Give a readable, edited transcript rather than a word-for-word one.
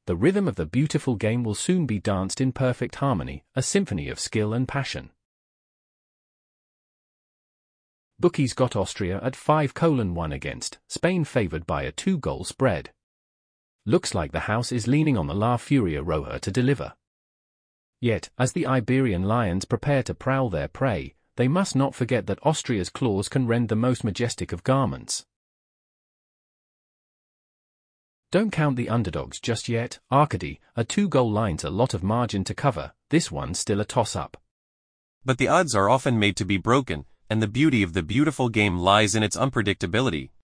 The rhythm of the beautiful game will soon be danced in perfect harmony, a symphony of skill and passion. Bookies got Austria at 5:1 against Spain favored by a 2-goal spread. Looks like the house is leaning on the La Furia Roja to deliver. Yet, as the Iberian Lions prepare to prowl their prey, they must not forget that Austria's claws can rend the most majestic of garments. Don't count the underdogs just yet. Arcady, a 2-goal line's a lot of margin to cover, this one's still a toss-up. But the odds are often made to be broken, and the beauty of the beautiful game lies in its unpredictability.